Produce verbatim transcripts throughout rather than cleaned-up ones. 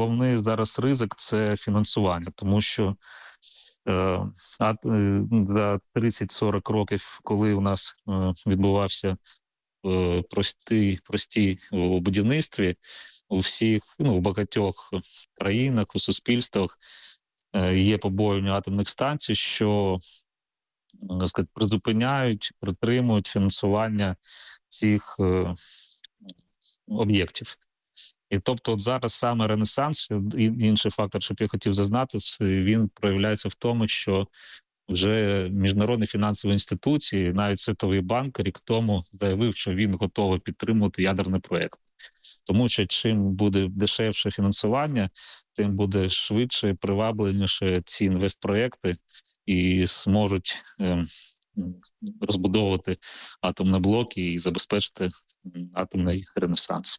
головний зараз ризик – це фінансування, тому що е, а, е, за тридцять-сорок років, коли у нас е, відбувався е, простий, простій у будівництві, у всіх, ну, в багатьох країнах, у суспільствах е, є побоювання атомних станцій, що, так сказати, призупиняють, притримують фінансування цих е, об'єктів. І тобто от зараз саме Ренесанс, і інший фактор, що б я хотів зазнати, він проявляється в тому, що вже міжнародні фінансові інституції, навіть Світовий банк рік тому заявив, що він готовий підтримувати ядерний проєкт. Тому що чим буде дешевше фінансування, тим буде швидше і привабливіше ці інвестпроєкти і зможуть е, розбудовувати атомні блоки і забезпечити атомний ренесанс.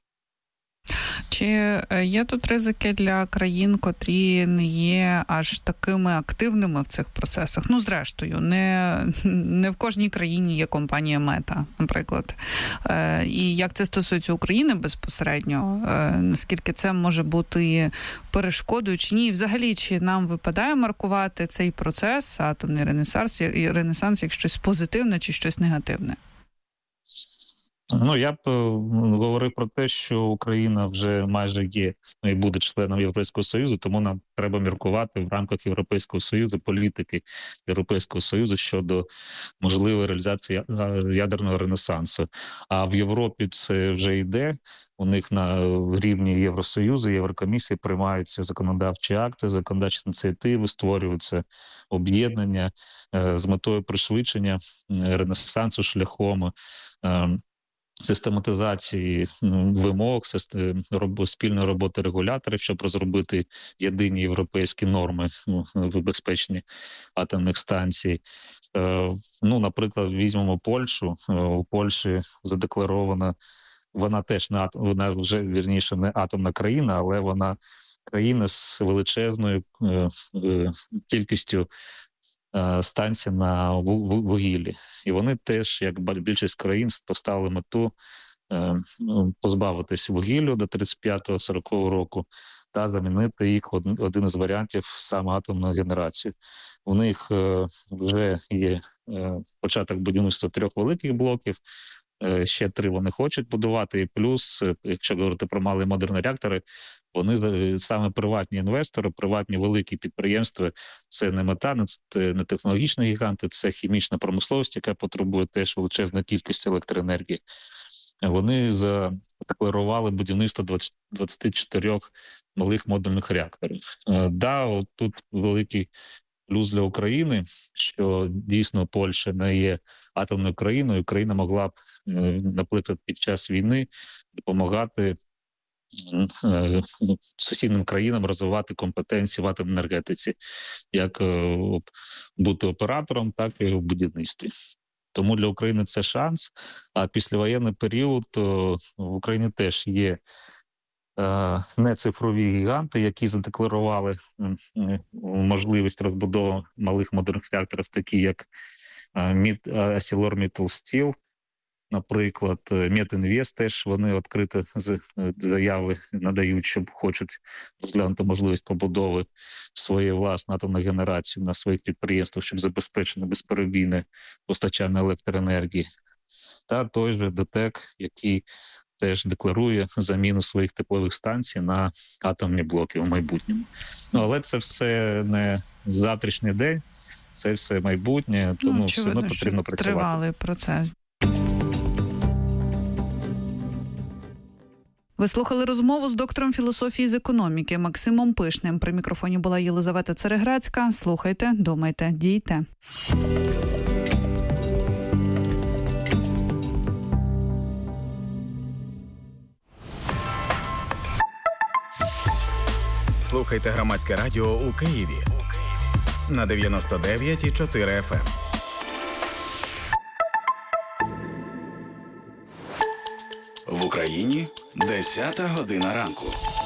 Чи є тут ризики для країн, котрі не є аж такими активними в цих процесах? Ну, зрештою, не, не в кожній країні є компанія Мета, наприклад. Е, і як це стосується України безпосередньо, е, наскільки це може бути перешкодою чи ні? І взагалі, чи нам випадає маркувати цей процес, атомний ренесанс, ренесанс, як щось позитивне чи щось негативне? Ну, я б е, говорив про те, що Україна вже майже є і буде членом Європейського Союзу, тому нам треба міркувати в рамках Європейського Союзу, політики Європейського Союзу щодо можливої реалізації ядерного ренесансу. А в Європі це вже йде. У них на рівні Євросоюзу, Єврокомісії приймаються законодавчі акти, законодавчі ініціативи, створюються об'єднання е, з метою пришвидшення ренесансу шляхом е, систематизації вимог, спільної роботи регуляторів, щоб розробити єдині європейські норми в безпечні атомних станцій. Ну, наприклад, візьмемо Польщу. У Польщі задекларована, вона теж не атом, вона вже, вірніше, не атомна країна, але вона країна з величезною кількістю станцій на вугіллі. І вони теж, як більшість країн, поставили мету позбавитись вугілля до тридцять п'ятого сорокового року та замінити їх один із варіантів саме атомною генерацією. У них вже є початок будівництва трьох великих блоків, ще три вони хочуть будувати, і плюс, якщо говорити про малі модерні реактори, вони саме приватні інвестори, приватні великі підприємства, це не мета, це не технологічні гіганти, це хімічна промисловість, яка потребує теж величезної кількості електроенергії. Вони задекларували будівництво двадцять чотири малих модульних реакторів. Да, от тут великий плюс для України, що дійсно Польща не є атомною країною. Україна могла б, наприклад, під час війни допомагати сусіднім країнам розвивати компетенції в атомній енергетиці, як бути оператором, так і в будівництві. Тому для України це шанс. А післявоєнний період в Україні теж є не цифрові гіганти, які задекларували можливість розбудови малих модерних реакторів, такі як ArcelorMittal Steel, наприклад, Метінвест теж, вони відкрито заяви надають, щоб хочуть розглянути можливість побудови своєї власної атомної генерації на своїх підприємствах, щоб забезпечити безперебійне постачання електроенергії. Та той же ДТЕК, який теж декларує заміну своїх теплових станцій на атомні блоки у майбутньому. Ну, але це все не завтрашній день, це все майбутнє, тому ну, все одно потрібно працювати. Тривалий процес. Ви слухали розмову з доктором філософії з економіки Максимом Пишним. При мікрофоні була Єлизавета Цереграцька. Слухайте, думайте, дійте. Слухайте Громадське радіо у Києві на дев'яносто дев'ять і чотири еф ем. В Україні десята година ранку.